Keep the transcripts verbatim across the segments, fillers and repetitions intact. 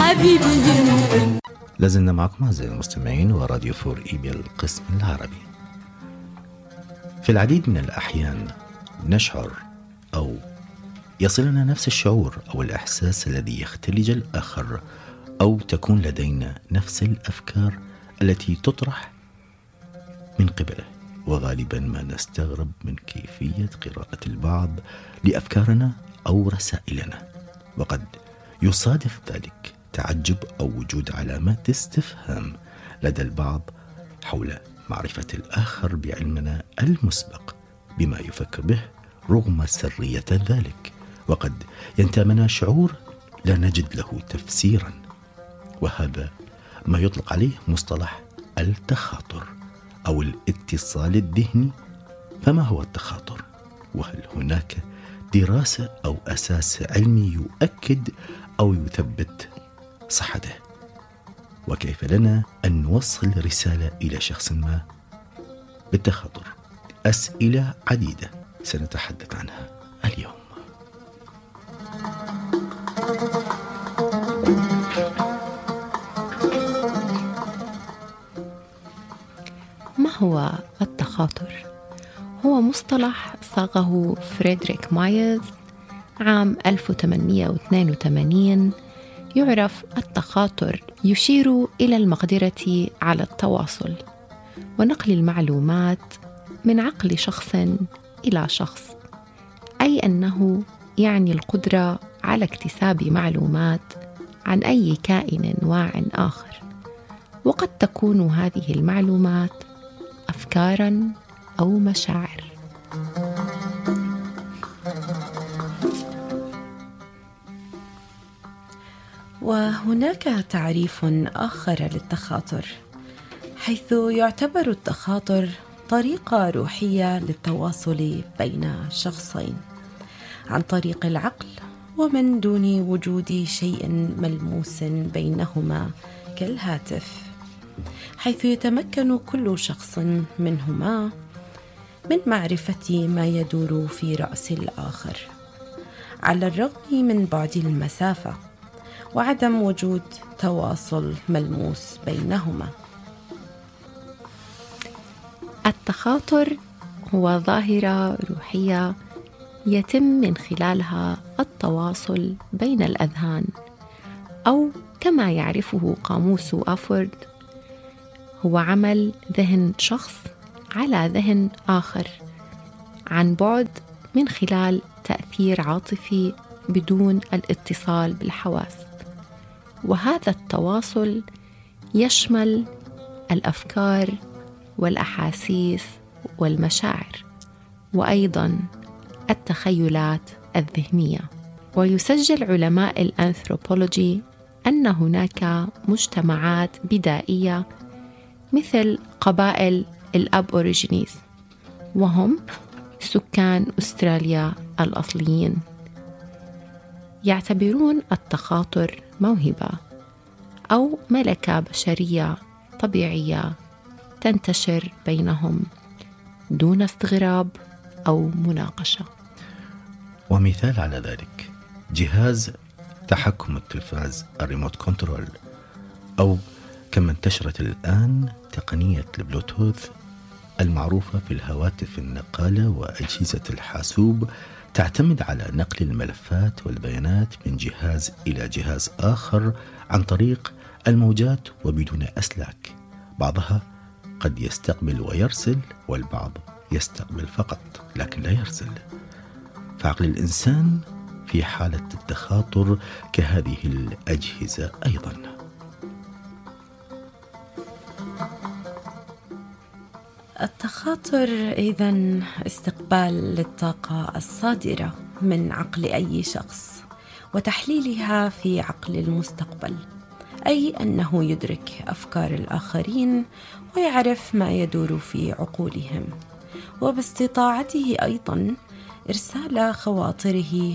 حبيبي. لازلنا معكم أعزائي المستمعين وراديو فور إيبيا القسم العربي. في العديد من الأحيان نشعر أو يصلنا نفس الشعور أو الإحساس الذي يختلج الآخر، أو تكون لدينا نفس الأفكار التي تطرح من قبله، وغالبا ما نستغرب من كيفية قراءة البعض لأفكارنا أو رسائلنا، وقد يصادف ذلك تعجب أو وجود علامات استفهام لدى البعض حول معرفة الآخر بعلمنا المسبق بما يفكر به رغم سرية ذلك، وقد ينتابنا شعور لا نجد له تفسيرا، وهذا ما يطلق عليه مصطلح التخاطر أو الاتصال الذهني. فما هو التخاطر؟ وهل هناك دراسة أو أساس علمي يؤكد أو يثبت صحته؟ وكيف لنا أن نوصل رسالة إلى شخص ما بالتخاطر؟ أسئلة عديدة سنتحدث عنها اليوم. ما هو التخاطر؟ هو مصطلح صاغه فريدريك مايرز عام ألف وثمانمئة واثنين وثمانين. يعرف التخاطر يشير إلى المقدرة على التواصل ونقل المعلومات من عقل شخص إلى شخص، أي أنه يعني القدرة على اكتساب معلومات عن أي كائن واع آخر، وقد تكون هذه المعلومات أفكاراً أو مشاعر. وهناك تعريف آخر للتخاطر، حيث يعتبر التخاطر طريقة روحية للتواصل بين شخصين عن طريق العقل ومن دون وجود شيء ملموس بينهما كالهاتف، حيث يتمكن كل شخص منهما من معرفة ما يدور في رأس الآخر على الرغم من بعد المسافة وعدم وجود تواصل ملموس بينهما. التخاطر هو ظاهرة روحية يتم من خلالها التواصل بين الأذهان، أو كما يعرفه قاموس آفورد هو عمل ذهن شخص على ذهن آخر عن بعد من خلال تأثير عاطفي بدون الاتصال بالحواس. وهذا التواصل يشمل الأفكار والأحاسيس والمشاعر، وأيضاً التخيلات الذهنية. ويسجل علماء الأنثروبولوجي أن هناك مجتمعات بدائية مثل قبائل الأبوريجينيز، وهم سكان أستراليا الأصليين، يعتبرون التخاطر موهبة أو ملكة بشرية طبيعية تنتشر بينهم دون استغراب أو مناقشة. ومثال على ذلك جهاز تحكم التلفاز الريموت كنترول، أو كما انتشرت الآن تقنية البلوتوث المعروفة في الهواتف النقالة وأجهزة الحاسوب، تعتمد على نقل الملفات والبيانات من جهاز إلى جهاز آخر عن طريق الموجات وبدون أسلاك. بعضها قد يستقبل ويرسل، والبعض يستقبل فقط لكن لا يرسل. فعقل الإنسان في حالة التخاطر كهذه الأجهزة أيضا. التخاطر إذن استقبال للطاقة الصادرة من عقل أي شخص وتحليلها في عقل المستقبل، أي أنه يدرك أفكار الآخرين ويعرف ما يدور في عقولهم، وباستطاعته أيضا إرسال خواطره.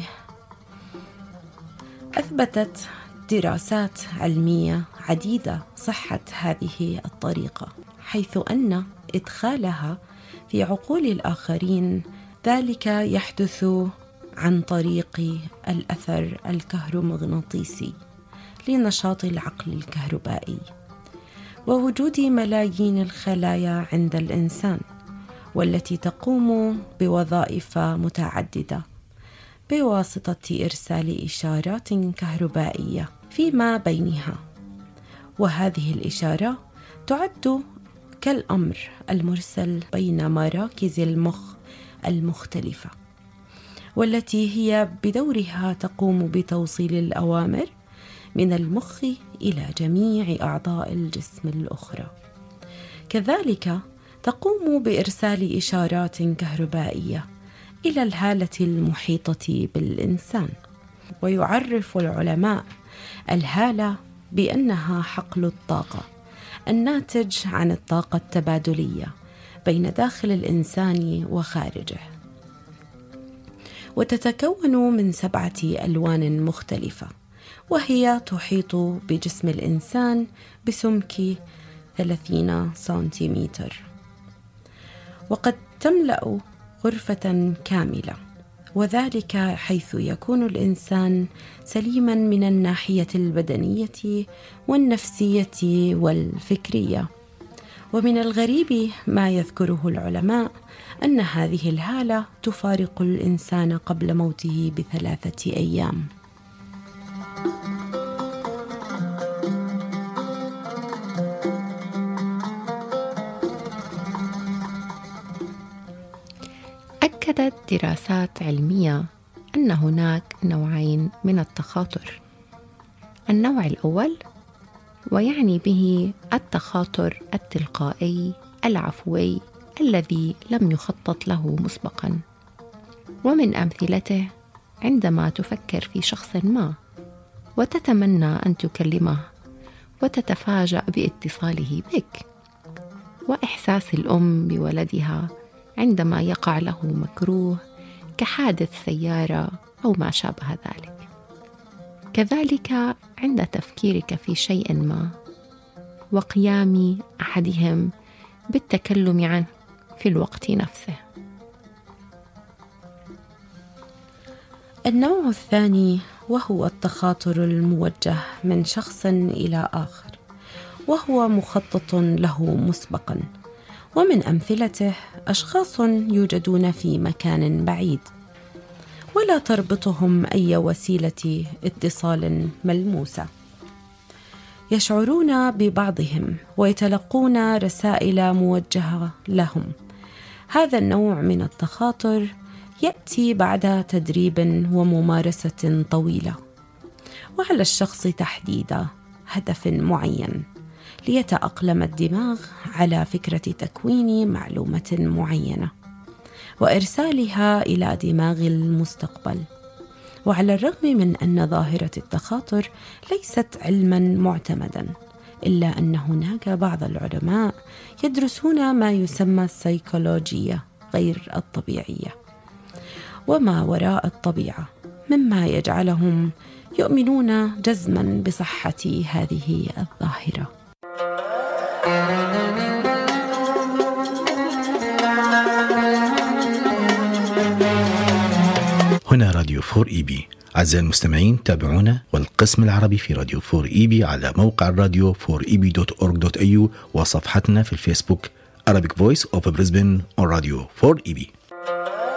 أثبتت دراسات علمية عديدة صحة هذه الطريقة، حيث أن إدخالها في عقول الآخرين ذلك يحدث عن طريق الأثر الكهرومغناطيسي، لنشاط العقل الكهربائي ووجود ملايين الخلايا عند الإنسان، والتي تقوم بوظائف متعددة بواسطة إرسال إشارات كهربائية فيما بينها. وهذه الإشارة تعد كالأمر المرسل بين مراكز المخ المختلفة، والتي هي بدورها تقوم بتوصيل الأوامر من المخ إلى جميع أعضاء الجسم الأخرى. كذلك تقوم بإرسال إشارات كهربائية إلى الهالة المحيطة بالإنسان. ويعرف العلماء الهالة بأنها حقل الطاقة الناتج عن الطاقة التبادلية بين داخل الإنسان وخارجه، وتتكون من سبعة ألوان مختلفة، وهي تحيط بجسم الإنسان بسمك ثلاثين سنتيمتر، وقد تملأ غرفة كاملة، وذلك حيث يكون الإنسان سليما من الناحية البدنية والنفسية والفكرية. ومن الغريب ما يذكره العلماء أن هذه الهالة تفارق الإنسان قبل موته بثلاثة أيام. أكدت دراسات علمية أن هناك نوعين من التخاطر. النوع الأول، ويعني به التخاطر التلقائي العفوي الذي لم يخطط له مسبقا، ومن أمثلته عندما تفكر في شخص ما وتتمنى أن تكلمه وتتفاجأ باتصاله بك، وإحساس الأم بولدها عندما يقع له مكروه كحادث سيارة أو ما شابه ذلك. كذلك عند تفكيرك في شيء ما وقيام أحدهم بالتكلم عنه في الوقت نفسه. النوع الثاني وهو التخاطر الموجه من شخص إلى آخر، وهو مخطط له مسبقا، ومن أمثلته أشخاص يوجدون في مكان بعيد ولا تربطهم أي وسيلة اتصال ملموسة، يشعرون ببعضهم ويتلقون رسائل موجهة لهم. هذا النوع من التخاطر يأتي بعد تدريب وممارسة طويلة، وعلى الشخص تحديد هدف معين ليتأقلم الدماغ على فكرة تكوين معلومة معينة وإرسالها إلى دماغ المستقبل. وعلى الرغم من أن ظاهرة التخاطر ليست علما معتمدا، إلا أن هناك بعض العلماء يدرسون ما يسمى السيكولوجيا غير الطبيعية وما وراء الطبيعة، مما يجعلهم يؤمنون جزما بصحة هذه الظاهرة. هنا راديو فور إي بي. أعزائي المستمعين، تابعونا والقسم العربي في راديو فور إي بي على موقع الراديو فور إي بي دوت أورغ دوت إيه يو وصفحتنا في الفيسبوك Arabic Voice of Brisbane on Radio فور إي بي.